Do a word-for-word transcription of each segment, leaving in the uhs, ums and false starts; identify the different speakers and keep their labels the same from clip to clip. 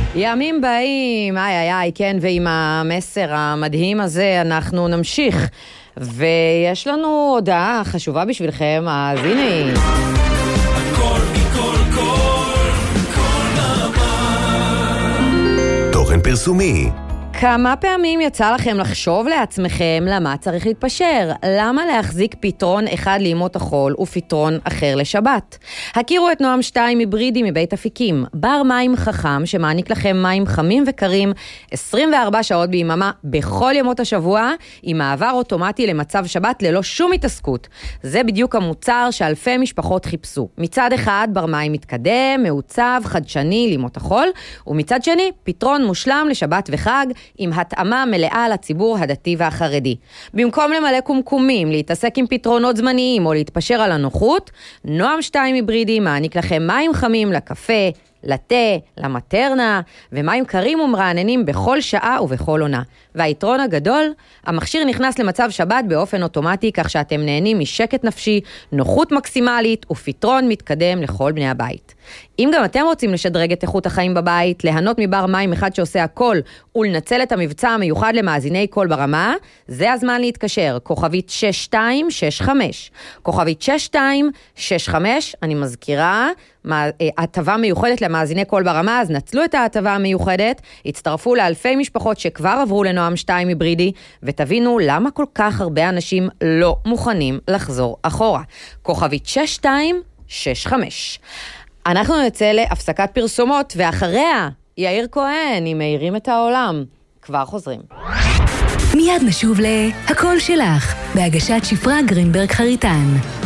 Speaker 1: ימים באים, איי איי איי, כן, ועם המסר המדהים הזה אנחנו נמשיך. ויש לנו הודעה חשובה בשבילכם, אז הנה היא.
Speaker 2: הכל מכל כל, כל נעמה.
Speaker 3: תוכן פרסומי.
Speaker 1: כמה פעמים יצא לכם לחשוב לעצמכם למה צריך להתפשר? למה להחזיק פתרון אחד לימות החול ופתרון אחר לשבת? הכירו את נועם שתיים היברידי מבית אפיקים, בר מים חכם שמעניק לכם מים חמים וקרים עשרים וארבע שעות ביממה בכל ימות השבוע, עם מעבר אוטומטי למצב שבת ללא שום התעסקות. זה בדיוק המוצר שאלפי משפחות חיפשו. מצד אחד בר מים מתקדם, מעוצב, חדשני לימות החול, ומצד שני פתרון מושלם לשבת וחג, עם התאמה מלאה לציבור הדתי והחרדי. במקום למלא קומקומים, להתעסק עם פתרונות זמניים או להתפשר על הנוחות, נועם שתיים היברידי מעניק לכם מים חמים לקפה, לתה, למטרנה, ומים קרים ומרעננים בכל שעה ובכל עונה. והיתרון הגדול, המכשיר נכנס למצב שבת באופן אוטומטי, כך שאתם נהנים משקט נפשי, נוחות מקסימלית ופתרון מתקדם לכל בני הבית. אם גם אתם רוצים לשדרג את איכות החיים בבית, ליהנות מבר מים אחד שעושה הכל, ולנצל את המבצע המיוחד למאזיני קול ברמה, זה הזמן להתקשר, כוכבית שש שתיים שש חמש. כוכבית שש שתיים שש חמש, אני מזכירה, הטבה מיוחדת למאזיני קול ברמה, אז נצלו את ההטבה המיוחדת, הצטרפו לאלפי משפחות שכבר עברו לנועם שתיים היברידי, ותבינו למה כל כך הרבה אנשים לא מוכנים לחזור אחורה. כוכבית שש שתיים שש חמש. אנחנו נצא להפסקת פרסומות, ואחריה יאיר כהן, אם מאירים את העולם. כבר חוזרים.
Speaker 4: מיד נשוב להכל שלך, בהגשת שפרה גרינברג חריטן.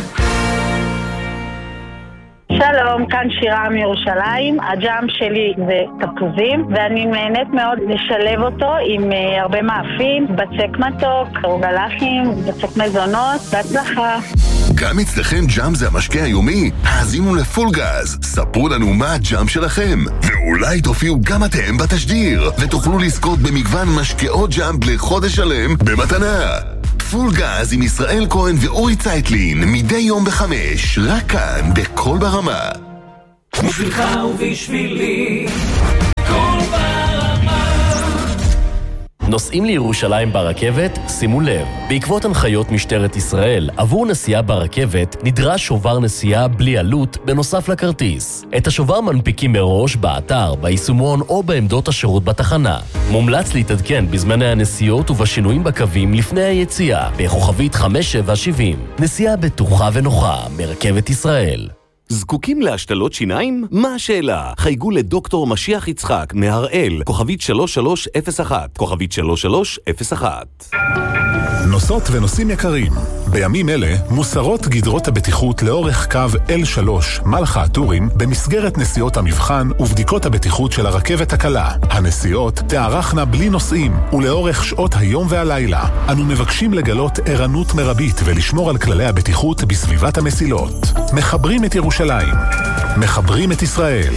Speaker 5: שלום, כאן שירה מירושלים. הג'אם שלי זה תפוזים, ואני נהנית מאוד לשלב אותו עם uh, הרבה מאפים, בצק מתוק, רוגלחים, בצק מזונות, בהצלחה.
Speaker 3: גם אצלכם ג'אם זה המשקה היומי? האזינו לפול גז, ספרו לנו מה הג'אם שלכם, ואולי תופיעו גם אתם בתשדיר, ותוכלו לזכות במגוון משקאות ג'אם לחודש שלם במתנה. פול גז עם ישראל כהן ואורי צייטלין, מדי יום בחמש, רק כאן בכל ברמה.
Speaker 2: בשבילך ובשבילי, כל ברמה.
Speaker 6: נוסעים לירושלים ברכבת? שימו לב, בעקבות הנחיות משטרת ישראל, עבור נסיעה ברכבת נדרש שובר נסיעה בלי עלות בנוסף לכרטיס. את השובר מנפיקים מראש באתר, ביישומון או בעמדות השירות בתחנה. מומלץ להתעדכן בזמני הנסיעות ובשינויים בקווים לפני היציאה, בכוכבית חמש שבע שבעים. נסיעה בטוחה ונוחה מרכבת ישראל.
Speaker 7: זקוקים להשתלות שיניים? מה השאלה? חייגו לדוקטור משיח יצחק מהראל, כוכבית שלוש שלוש אפס אחת, כוכבית שלוש שלוש אפס אחת.
Speaker 8: נוסעות ונוסעים יקרים, בימים אלה מוסרות גדרות הבטיחות לאורך קו אל שלוש מלחה הטורים במסגרת נסיעות המבחן ובדיקות הבטיחות של הרכבת הקלה. הנסיעות תארכנה בלי נוסעים ולאורך שעות היום והלילה. אנו מבקשים לגלות ערנות מרבית ולשמור על כללי הבטיחות בסביבת המסילות. מחברים את ירושלים, מחברים את ישראל.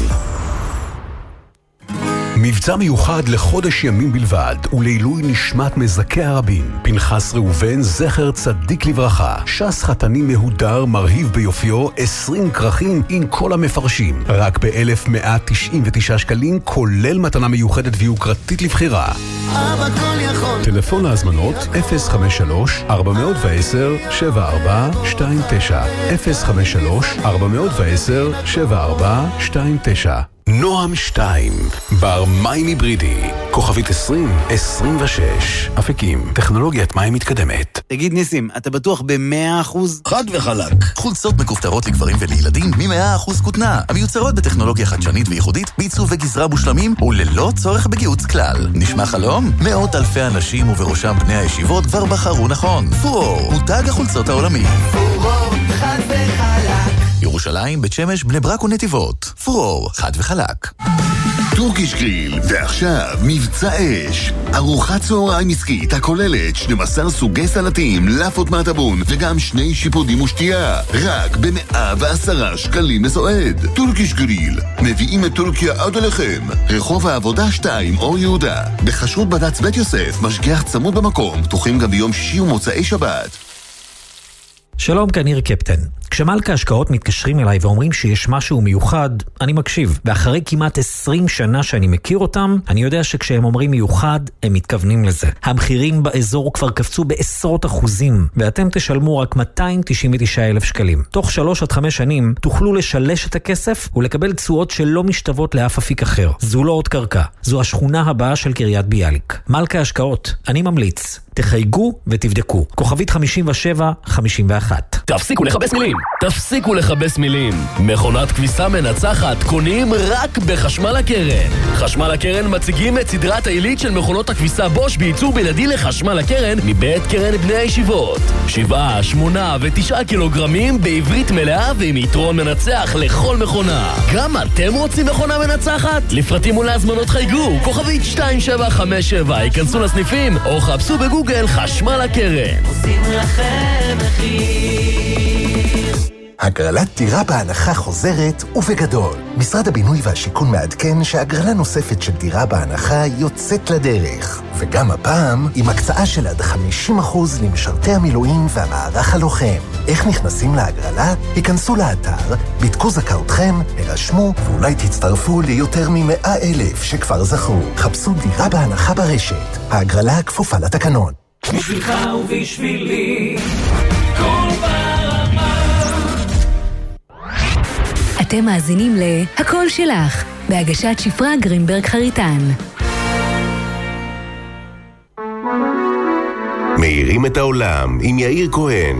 Speaker 3: מבצע מיוחד לחודש ימים בלבד ולעילוי נשמת מזכי הרבים. פנחס ראובן זכר צדיק לברכה, שס חתני מהודר מרהיב ביופיו, עשרים כרכים עם כל המפרשים, רק ב-אלף מאה תשעים ותשעה שקלים, כולל מתנה מיוחדת ויוקרתית לבחירה. טלפון להזמנות אפס חמש שלוש ארבע עשר שבע ארבע שתיים תשע, אפס חמש שלוש ארבע עשר שבע ארבע שתיים תשע. נועם שתיים, בר מים היברידי, כוכבית עשרים עשרים ושש, אפיקים, טכנולוגיית מים מתקדמת.
Speaker 9: תגיד ניסים, אתה בטוח ב-מאה אחוז?
Speaker 10: חד וחלק. חולצות מכופתרות לגברים ולילדים מ-מאה אחוז כותנה, המיוצרות בטכנולוגיה חדשנית וייחודית, בעיצוב וגזרה מושלמים וללא צורך בגיוץ כלל. נשמע חלום? מאות אלפי אנשים ובראשם בני הישיבות כבר בחרו נכון. פורור, מותג החולצות העולמי.
Speaker 2: פורור, חד וחלק.
Speaker 10: ירושלים, בית שמש, בני ברק ונתיבות. פורור, חד וחלק.
Speaker 3: טורקיש גריל, ועכשיו מבצע אש. ארוחת צהריים עסקית הכוללת שנים עשר סוגי סלטים, לאפות מהטבון וגם שני שיפודים ושתייה. רק ב-מאה ועשרה שקלים לסועד. טורקיש גריל, מביאים את טורקיה עד אליכם. רחוב העבודה שתיים, אור יהודה. בחשרות בד"ץ בית יוסף, משגיח צמוד במקום, פתוחים גם ביום שישי ומוצאי שבת.
Speaker 11: שלום, כאן ניר קפטן. כשמלכה השקעות מתקשרים אליי ואומרים שיש משהו מיוחד, אני מקשיב. ואחרי כמעט עשרים שנה שאני מכיר אותם, אני יודע שכשהם אומרים מיוחד, הם מתכוונים לזה. המחירים באזור כבר קפצו בעשרות אחוזים, ואתם תשלמו רק מאתיים תשעים ותשעה אלף שקלים. תוך שלוש עד חמש שנים תוכלו לשלש את הכסף ולקבל תשואות שלא משתוות לאף אפיק אחר. זו לא עוד קרקע, זו השכונה הבאה של קריית ביאליק. מלכה השקעות, אני ממליץ. תחייגו ותבדקו. כוכבית חמישים ושבע חמישים ואחת.
Speaker 6: תפסיקו לחבש מילים. תפסיקו לחבש מילים. מכונת כביסה מנצחת קונים רק בחשמל הקרן. חשמל הקרן מציגים את סדרת העילית של מכונות הכביסה בוש בייצור בלעדי לחשמל הקרן מבית קרן בני הישיבות. שבעה, שמונה ותשעה קילוגרמים בעברית מלאה ועם יתרון מנצח לכל מכונה. גם אתם רוצים מכונה מנצחת? לפרטים ולהזמנות חייגו. כוכבית שתיים שבע חמש שבע. ייכנסו לסניפים או חפשו בגוגל חשמל הקרן.
Speaker 2: עושים לכם מחיר.
Speaker 12: הגרלת דירה בהנחה חוזרת ובגדול. משרד הבינוי והשיכון מעדכן שהגרלה נוספת של דירה בהנחה יוצאת לדרך. וגם הפעם עם הקצאה של עד חמישים אחוז למשרתי המילואים והמערך הלוחם. איך נכנסים להגרלה? היכנסו לאתר, בדקו זכאותכם, הרשמו ואולי תצטרפו ליותר מ-מאה אלף שכבר זכו. חפשו דירה בהנחה ברשת. ההגרלה כפופה לתקנון.
Speaker 2: בשבילך ובשבילי כל ברמה.
Speaker 4: אתם מאזינים ל"הכל שלך", בהגשת שפרה גרינברג חריטן.
Speaker 13: מאירים את העולם עם יאיר כהן.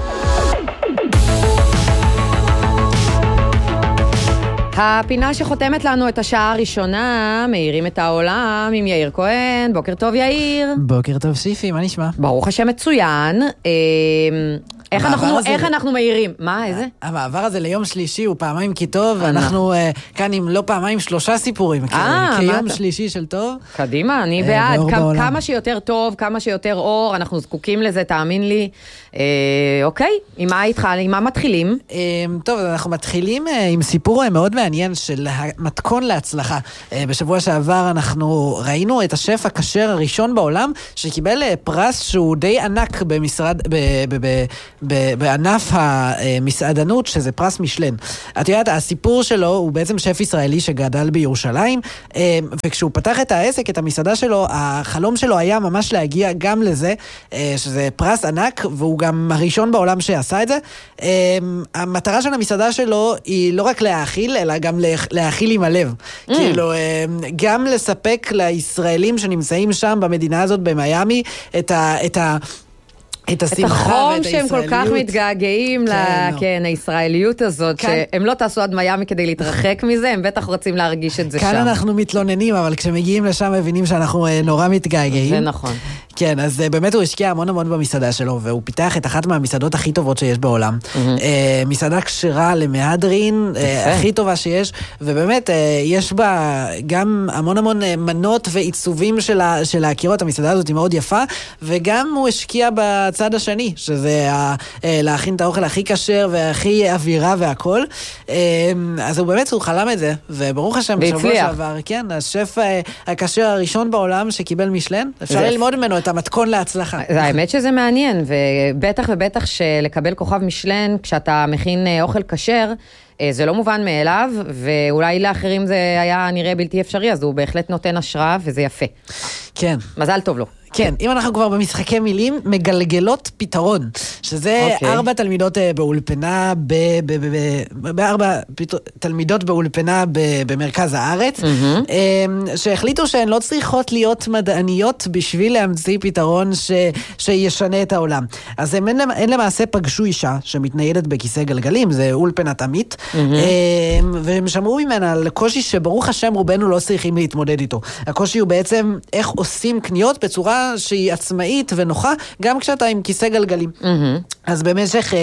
Speaker 1: הפינה שחותמת לנו את השעה הראשונה, מאירים את העולם עם יאיר כהן. בוקר טוב יאיר.
Speaker 14: בוקר טוב שיפי, מה נשמע?
Speaker 1: ברוך השם מצוין. איך אנחנו, איך אנחנו מאירים? מה, איזה?
Speaker 14: המעבר הזה ליום שלישי הוא פעמיים כי טוב, אנחנו כאן עם לא פעמיים שלושה סיפורים, כיום שלישי של טוב.
Speaker 1: קדימה, אני בעד. כמה שיותר טוב, כמה שיותר אור, אנחנו זקוקים לזה, תאמין לי. אוקיי, עם מה איתך, עם מה מתחילים?
Speaker 14: טוב, אנחנו מתחילים עם סיפור מאוד מעניין של המתכון להצלחה. בשבוע שעבר אנחנו ראינו את השף הכשר הראשון בעולם, שקיבל פרס שהוא די ענק במשרד, בענף המסעדנות, שזה פרס משלן. את יודעת, הסיפור שלו הוא בעצם שף ישראלי שגדל בירושלים, וכשהוא פתח את העסק, את המסעדה שלו, החלום שלו היה ממש להגיע גם לזה, שזה פרס ענק, והוא גם הראשון בעולם שעשה את זה. המטרה של המסעדה שלו היא לא רק להאכיל, אלא גם להאכיל עם הלב. כאילו, גם לספק לישראלים שנמצאים שם במדינה הזאת, במיימי, את ה... את ה את
Speaker 1: החום שהם כל כך מתגעגעים לישראליות הזאת, שהם לא תעשו עד מיאמי כדי להתרחק מזה, הם בטח רוצים להרגיש את זה שם.
Speaker 14: כאן אנחנו מתלוננים, אבל כשמגיעים לשם מבינים שאנחנו נורא מתגעגעים.
Speaker 1: זה נכון.
Speaker 14: כן, אז באמת הוא השקיע המון המון במסעדה שלו, והוא פיתח את אחת מהמסעדות הכי טובות שיש בעולם. מסעדה כשרה למהדרין, הכי טובה שיש, ובאמת יש בה גם המון המון מנות ועיצובים של הקירות. המסעדה הזאת היא מאוד יפה, וגם הוא השקיע בצד השני, שזה להכין את האוכל הכי כשר והכי אווירה והכל. אז הוא באמת, הוא חלם את זה, וברוך השם בשבוע שעבר, כן, השף הכשר הראשון בעולם שקיבל משלן, אפשר ללמוד ממנו את המתכון להצלחה.
Speaker 1: זה האמת שזה מעניין, ובטח ובטח שלקבל כוכב משלן כשאתה מכין אוכל כשר, זה לא מובן מאליו, ואולי לאחרים זה היה נראה בלתי אפשרי, אז הוא בהחלט נותן השראה, וזה יפה.
Speaker 14: כן.
Speaker 1: מזל טוב לו.
Speaker 14: כן, אם אנחנו כבר במשחקי מילים, מגלגלות פתרון, שזה okay. ארבע תלמידות באולפנה, ב, ב, ב, ב, בארבע פת... תלמידות באולפנה ב, במרכז הארץ, mm-hmm. שהחליטו שהן לא צריכות להיות מדעניות בשביל להמציא פתרון ש, שישנה את העולם. אז הן, הן למעשה פגשו אישה שמתניידת בכיסא גלגלים, זה אולפנת עמית, mm-hmm. והם שמעו ממנה על קושי שברוך השם רובנו לא צריכים להתמודד איתו. הקושי הוא בעצם איך עושים קניות בצורה שהיא עצמאית ונוחה, גם כשאתה עם כיסא גלגלים. אז במשך,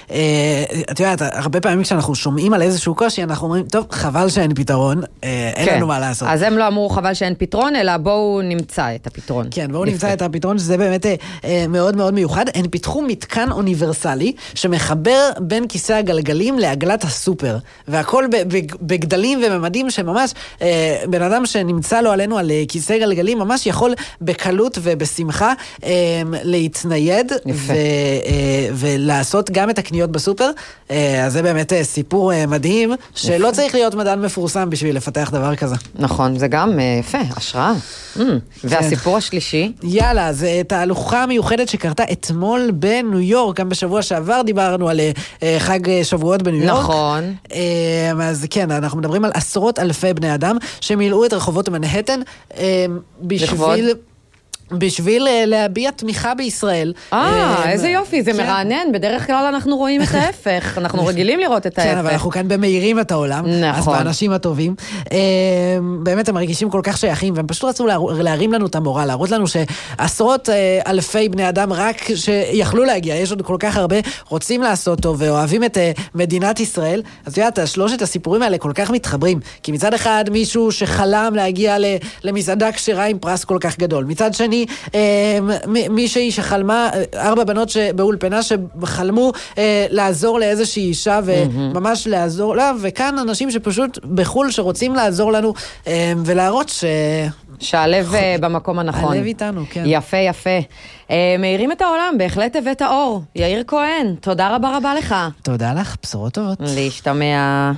Speaker 14: את יודעת, הרבה פעמים כשאנחנו שומעים על איזשהו קושי, אנחנו אומרים, טוב, חבל שאין פתרון, אין לנו מה לעשות.
Speaker 1: אז הם לא אמרו חבל שאין פתרון, אלא בואו נמצא את הפתרון.
Speaker 14: כן, בואו נמצא את הפתרון, שזה באמת מאוד מאוד מיוחד. הם פיתחו מתקן אוניברסלי, שמחבר בין כיסא הגלגלים לעגלת הסופר, והכל בגדלים וממדים שממש, בן אדם שנמצא לו עלינו על כיסא גלגלים, ממש יכול בקלות ו ובשמחה להתנייד ולעשות גם את הקניות בסופר. אז זה באמת סיפור מדהים, שלא צריך להיות מדען מפורסם בשביל לפתח דבר כזה.
Speaker 1: נכון, זה גם יפה, השראה. והסיפור השלישי?
Speaker 14: יאללה, זה תהלוכה מיוחדת שקרתה אתמול בניו יורק, גם בשבוע שעבר דיברנו על חג שבועות בניו יורק.
Speaker 1: נכון.
Speaker 14: אז כן, אנחנו מדברים על עשרות אלפי בני אדם שמילאו את רחובות מנהטן בשביל... בשביל להביע תמיכה בישראל.
Speaker 1: אה, איזה יופי, זה מרענן. בדרך כלל אנחנו רואים את ההפך. אנחנו רגילים לראות את ההפך.
Speaker 14: כן, אבל אנחנו כאן במהירים את העולם.
Speaker 1: נכון.
Speaker 14: אז באנשים הטובים. באמת הם מרגישים כל כך שייכים, והם פשוט רצו להרים לנו את המורל, להראות לנו שעשרות אלפי בני אדם רק שיכלו להגיע, יש עוד כל כך הרבה, רוצים לעשות טוב ואוהבים את מדינת ישראל. אז יודעת, שלושת הסיפורים האלה כל כך מתחברים. כי מצד אחד מישהו שחלם להגיע למסעדה כשרה עם פרס כל כך גדול. מצד שני, מישהי שחלמה, ארבע בנות באולפנה שחלמו לעזור לאיזושהי אישה וממש לעזור לה, וכאן אנשים שפשוט בחול שרוצים לעזור לנו ולהראות ש...
Speaker 1: שהלב במקום הנכון.
Speaker 14: הלב איתנו, כן.
Speaker 1: יפה, יפה. מאירים את העולם, בהחלט הבאת האור. יאיר כהן, תודה רבה רבה לך.
Speaker 14: תודה לך, בשורות טובות.
Speaker 1: להשתמע.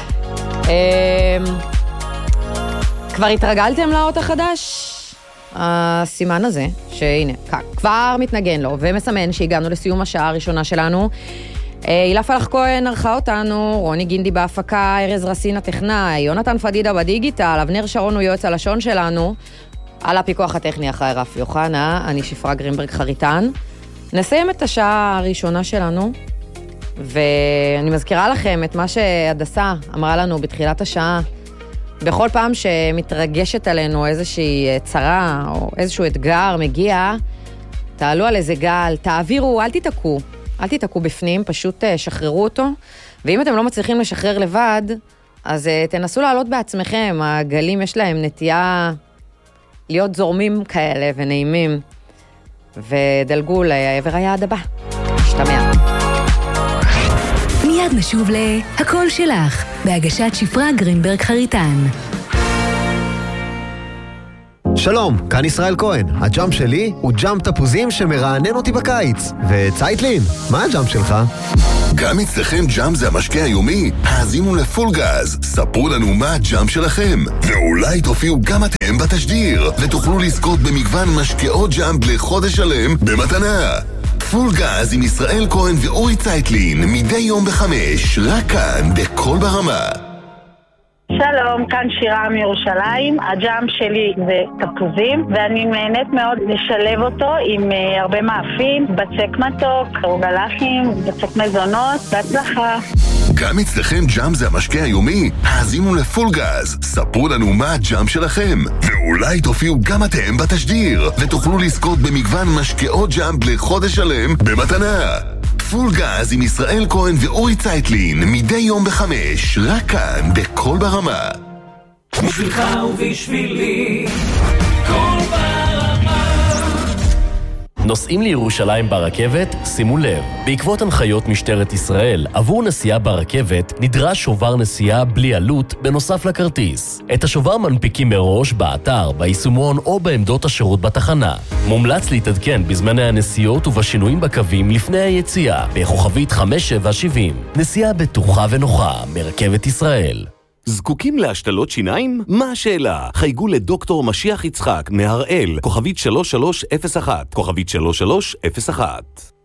Speaker 1: כבר התרגלתם לאות החדש? הסימן הזה, שהנה, כבר מתנגן לו ומסמן שהגענו לסיום השעה הראשונה שלנו. הילה פלח כהן ערכה אותנו, רוני גינדי בהפקה, ארז רסין הטכנאי, יונתן פדידה בדיגיטל, אבנר שרון הוא יועץ הלשון שלנו, על הפיקוח הטכני אחראי רפי יוחנה, אני שפרה גרינברג חריטן. נסיים את השעה הראשונה שלנו, ואני מזכירה לכם את מה שהדסה אמרה לנו בתחילת השעה, בכל פעם שמתרגשת עלינו איזושהי צרה או איזשהו אתגר מגיע, תעלו על איזה גל, תעבירו, אל תתעקו, אל תתעקו בפנים, פשוט שחררו אותו, ואם אתם לא מצליחים לשחרר לבד, אז תנסו לעלות בעצמכם, הגלים יש להם נטייה להיות זורמים כאלה ונעימים, ודלגו לעבר היעד הבא. משתמע.
Speaker 4: מיד נשוב להכל שלך, בהגשת שפרה גרינברג חריטן.
Speaker 15: שלום, כאן ישראל כהן. הג'אמפ שלי הוא ג'אמפ תפוזים שמרענן אותי בקיץ. וצייטלין, מה הג'אמפ שלך?
Speaker 13: גם אצלכם ג'אמפ זה המשקה היומי? האזינו לפול גז, ספרו לנו מה הג'אמפ שלכם, ואולי תופיעו גם אתם בתשדיר, ותוכלו לזכות במגוון משקאות ג'אמפ לחודש שלם במתנה. פול גז עם ישראל כהן ואורי צייטלין, מדי יום בחמש, רק כאן, בכל ברמה.
Speaker 5: שלום, כאן שירה מירושלים. הג'אמפ שלי זה תפוזים, ואני נהנית מאוד לשלב אותו עם uh, הרבה מאפים, בצק מתוק, רוגלחים, בצק מזונות. בהצלחה.
Speaker 13: גם אצלכם ג'אמפ זה המשקה היומי? האזינו לפול גז, ספרו לנו מה הג'אמפ שלכם, ואולי תופיעו גם אתם בתשדיר, ותוכלו לזכות במגוון משקאות ג'אמפ לחודש שלם במתנה. פול גז עם ישראל כהן ואורי צייטלין, מדי יום בחמש, רק כאן, בכל ברמה.
Speaker 2: בשבילך ובשבילי, כל ברמה.
Speaker 6: נוסעים לירושלים ברכבת? שימו לב, בעקבות הנחיות משטרת ישראל, עבור נסיעה ברכבת נדרש שובר נסיעה בלי עלות בנוסף לכרטיס. את השובר מנפיקים מראש באתר, ביישומון או בעמדות השירות בתחנה. מומלץ להתעדכן בזמני הנסיעות ובשינויים בקווים לפני היציאה, בכוכבית חמש שבע שבעים. נסיעה בטוחה ונוחה מרכבת ישראל.
Speaker 7: זקוקים להשתלות שיניים? מה השאלה? חייגו לדוקטור משיח יצחק מהראל, כוכבית שלוש שלוש אפס אחת, כוכבית שלוש שלוש אפס אחת.